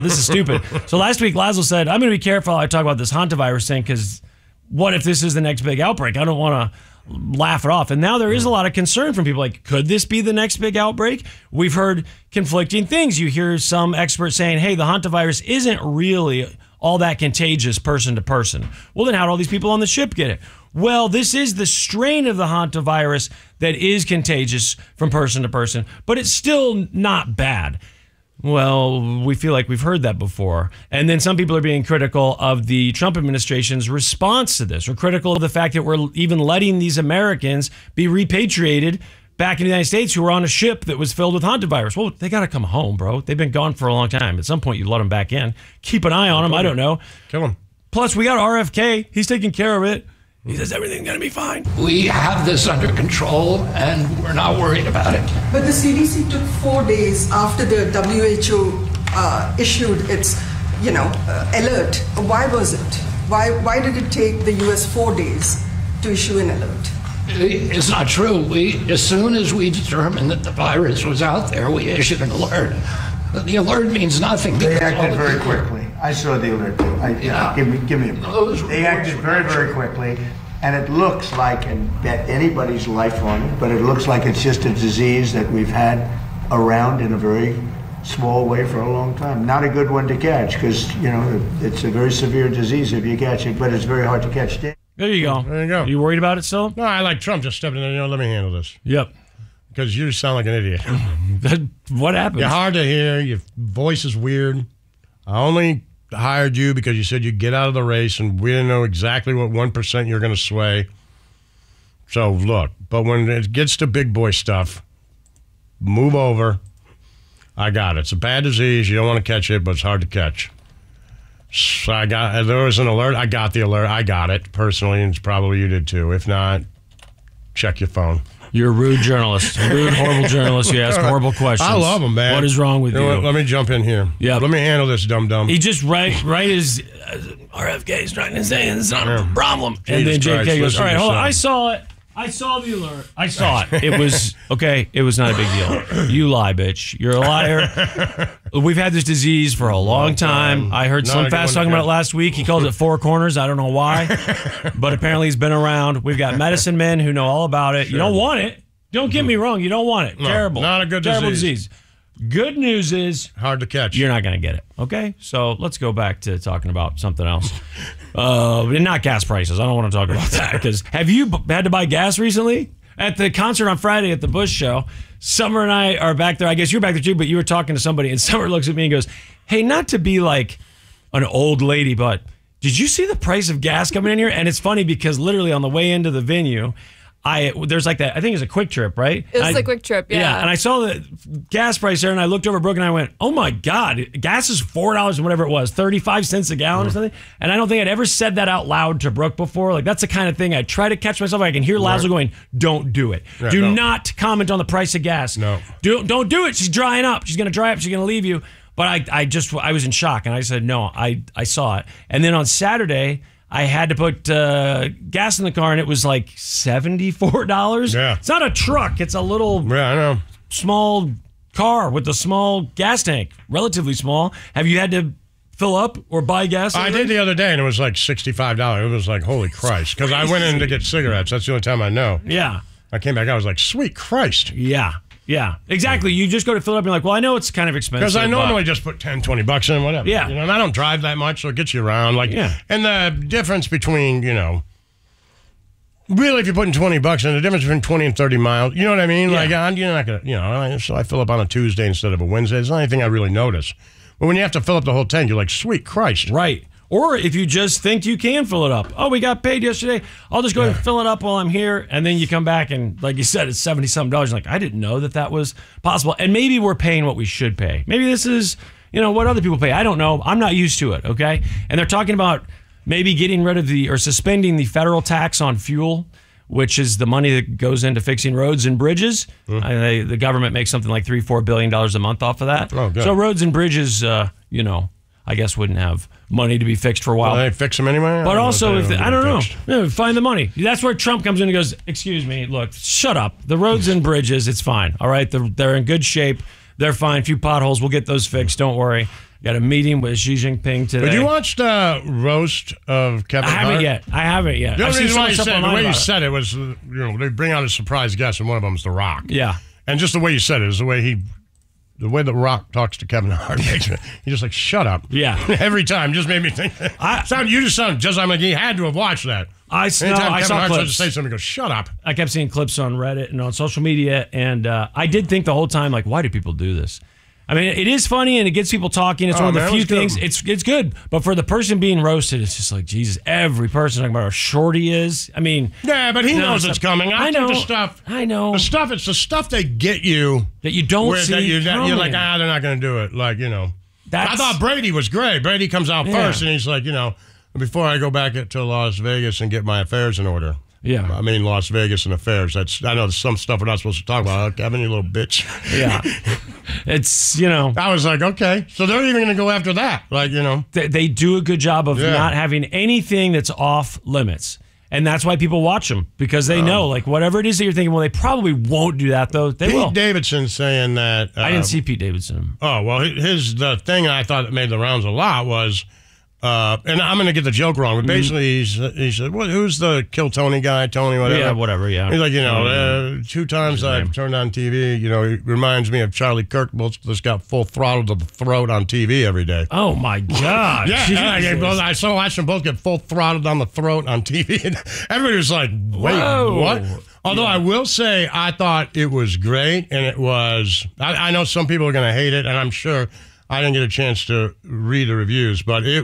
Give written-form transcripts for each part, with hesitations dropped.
This is stupid. So last week, Laszlo said, I'm going to be careful how I talk about this hantavirus thing because what if this is the next big outbreak? I don't want to laugh it off. And now there is a lot of concern from people like, could this be the next big outbreak? We've heard conflicting things. You hear some experts saying, hey, the hantavirus isn't really all that contagious person to person. Well, then how do all these people on the ship get it? Well, this is the strain of the hantavirus that is contagious from person to person, but it's still not bad. Well, we feel like we've heard that before. And then some people are being critical of the Trump administration's response to this, or critical of the fact that we're even letting these Americans be repatriated back in the United States who were on a ship that was filled with hantavirus. Well, they got to come home, bro. They've been gone for a long time. At some point, you let them back in. Keep an eye on them. I don't know. Kill them. Plus, we got RFK. He's taking care of it. He says everything's going to be fine. We have this under control, and we're not worried about it. But the CDC took 4 days after the WHO issued its, alert. Why was it? Why did it take the US 4 days to issue an alert? It's not true. As soon as we determined that the virus was out there, we issued an alert. The alert means nothing. They acted very quickly. I saw the alert. Give me a break. They acted very, very quickly, and it looks like, and bet anybody's life on it, but it looks like it's just a disease that we've had around in a very small way for a long time. Not a good one to catch because, it's a very severe disease if you catch it, but it's very hard to catch. There you go. There you go. Are you worried about it still? No, I like Trump just stepping in there. Let me handle this. Yep. Because you sound like an idiot. What happened? You're hard to hear. Your voice is weird. I only hired you because you said you'd get out of the race, and we didn't know exactly what 1% you're going to sway. So, look. But when it gets to big boy stuff, move over. I got it. It's a bad disease. You don't want to catch it, but it's hard to catch. So there was an alert. I got the alert. I got it personally, and probably you did too. If not, check your phone. You're a rude journalist. Rude, horrible journalist. You ask horrible questions. I love them, man. What is wrong with you? Let me jump in here. Yeah. Let me handle this, dum-dum. He just right as RFK is trying to say it's not a problem. And then JFK goes, all right, hold on. I saw it. I saw the alert. I saw it. It was, okay, it was not a big deal. You lie, bitch. You're a liar. We've had this disease for a long time. I heard Slim Fast talking about it last week. He calls it four corners. I don't know why. But apparently he's been around. We've got medicine men who know all about it. Sure. You don't want it. Don't get me wrong. You don't want it. No, terrible. Not a good disease. Terrible disease. Good news is hard to catch. You're not going to get it. Okay? So let's go back to talking about something else. Not gas prices. I don't want to talk about that because have you had to buy gas recently? At the concert on Friday at the Bush show, Summer and I are back there. I guess you're back there too, but you were talking to somebody and Summer looks at me and goes, hey, not to be like an old lady, but did you see the price of gas coming in here? And it's funny because literally on the way into the venue, there's like that, I think it's a Quick Trip, right? It was a Quick Trip, yeah. Yeah, and I saw the gas price there, and I looked over at Brooke, and I went, oh my God, gas is $4 and whatever it was, 35 cents a gallon or something. And I don't think I'd ever said that out loud to Brooke before. Like, that's the kind of thing I try to catch myself. I can hear Laszlo going, don't do it. Yeah, do not comment on the price of gas. No. Don't do it. She's drying up. She's going to dry up. She's going to leave you. But I was in shock, and I said, no, I saw it. And then on Saturday, I had to put gas in the car, and it was like $74. Yeah. It's not a truck. It's a little I know. small car with a small gas tank, relatively small. Have you had to fill up or buy gas? I did the other day, and it was like $65. It was like, holy Christ. Because I went in to get cigarettes. That's the only time I know. Yeah. I came back, I was like, sweet Christ. Yeah. Yeah, exactly. You just go to fill it up and you're like, well, I know it's kind of expensive. Because I normally just put $10, $20 in, whatever. Yeah. And I don't drive that much, so it gets you around. And the difference between, really, if you're putting $20 in, the difference between 20 and 30 miles, you know what I mean? Yeah. Like, you're not going to, so I fill up on a Tuesday instead of a Wednesday. It's not anything I really notice. But when you have to fill up the whole tank, you're like, sweet Christ. Right. Or if you just think you can fill it up. Oh, we got paid yesterday. I'll just go ahead and fill it up while I'm here. And then you come back and, like you said, it's $70-something. You're like, I didn't know that was possible. And maybe we're paying what we should pay. Maybe this is, what other people pay. I don't know. I'm not used to it, okay? And they're talking about maybe getting rid of or suspending the federal tax on fuel, which is the money that goes into fixing roads and bridges. The government makes something like $3-4 billion a month off of that. Oh, good. So roads and bridges, I guess wouldn't have money to be fixed for a while. Well, they fix them anyway? But also, I don't know. Yeah, find the money. That's where Trump comes in and goes, excuse me, look, shut up. The roads and bridges, it's fine. All right, they're in good shape. They're fine. A few potholes, we'll get those fixed. Don't worry. Got a meeting with Xi Jinping today. Did you watch the roast of Kevin Hart? I haven't yet. The I've seen reason so why much you stuff said the online way you about it. said it was, they bring out a surprise guest, and one of them is The Rock. Yeah. And just the way you said it is the way The Rock talks to Kevin Hart makes me. He's just like, shut up. Yeah. Every time. Just made me think. You just sound just like he had to have watched that. I Anytime saw Kevin Hart clips. starts to say something, he goes, shut up. I kept seeing clips on Reddit and on social media, and I did think the whole time, like, why do people do this? I mean, it is funny and it gets people talking. It's one of the few things. It's good, but for the person being roasted, it's just like, Jesus. Every person talking about how short he is. I mean, yeah, but he knows it's coming. I know the stuff. I know It's the stuff they get you that you don't see. That you're like, coming. they're not going to do it. Like, I thought Brady was great. Brady comes out first, and he's like, before I go back to Las Vegas and get my affairs in order. Yeah. I mean, Las Vegas and affairs. I know there's some stuff we're not supposed to talk about. Kevin, you little bitch. Yeah. It's, I was like, okay. So they're even going to go after that. Like, They do a good job of not having anything that's off limits. And that's why people watch them, because they know, like, whatever it is that you're thinking, well, they probably won't do that, though. They will. Pete Davidson saying that. I didn't see Pete Davidson. Oh, well, the thing I thought that made the rounds a lot was, and I'm going to get the joke wrong, but basically he said, who's the Kill Tony guy? Tony, whatever. Yeah, whatever, yeah. He's like, 2 times I've turned on TV, it reminds me of Charlie Kirk, both just got full throttle to the throat on TV every day. Oh, my God. Yeah, I saw watch them both get full throttled on the throat on TV. And everybody was like, wait, Whoa. what? Although I will say, I thought it was great, and it was, I know some people are going to hate it, and I'm sure I didn't get a chance to read the reviews, but it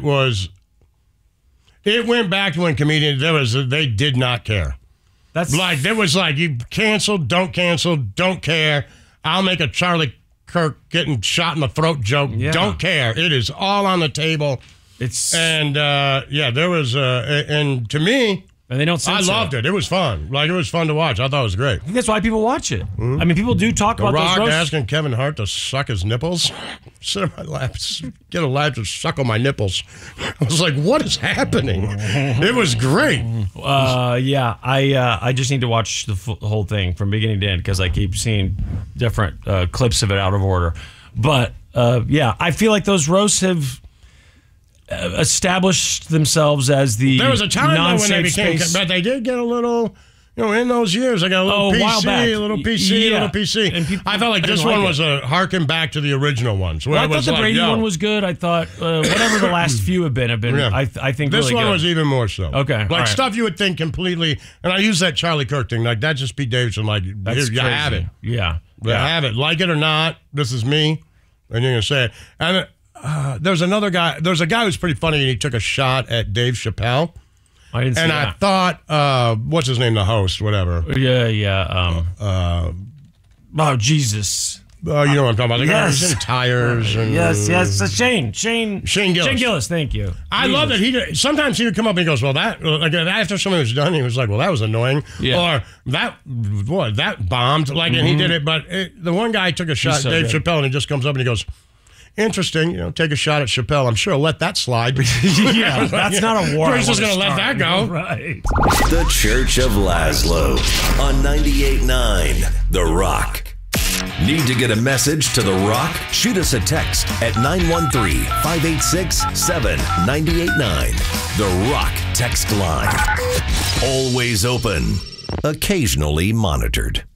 went back to when comedians, they did not care. That's like, there was like, you cancel, don't care. I'll make a Charlie Kirk getting shot in the throat joke. Yeah. Don't care. It is all on the table. There was, and to me, and they don't censor. I loved it. It was fun. Like, it was fun to watch. I thought it was great. I think that's why people watch it. I mean, people do talk about Rock those roasts. asking Kevin Hart to suck his nipples. Sit on my lap, get a lap to suck on my nipples. I was like, what is happening? It was great. I just need to watch the whole thing from beginning to end, because I keep seeing different clips of it out of order. But I feel like those roasts have established themselves as the there was a time though when they became, space. but they did get a little, in those years, I got a little PC, a little PC. And people, I felt like this one was a harken back to the original ones. Well, I thought the Brady one was good. I thought whatever the last few have been, Yeah. I think this really one good. was even more so. Okay, like stuff you would think completely, and I use that Charlie Kirk thing, like that's just Pete Davidson. Like, That's here, you crazy. have it. Yeah, You have it. Like it or not, this is me, and you're gonna say it. And there's another guy. There's a guy who's pretty funny, and he took a shot at Dave Chappelle. I didn't see and that. I thought, what's his name, the host, whatever. Oh, Jesus. You know what I'm talking about. The guy Yes. who's in tires. And, Yes. Shane Gillis. Shane Gillis, thank you. I love that sometimes he would come up and he goes, well, after somebody was done, he was like, well, that was annoying. Yeah. Or that bombed. Like, and he did it. But the one guy took a shot at Dave Chappelle, and he just comes up and he goes, interesting, take a shot at Chappelle. I'm sure I'll let that slide. Yeah, that's not a war. We're just going to let that go. Right. The Church of Laszlo on 98.9 The Rock. Need to get a message to The Rock? Shoot us a text at 913-586-7989. The Rock text line. Always open. Occasionally monitored.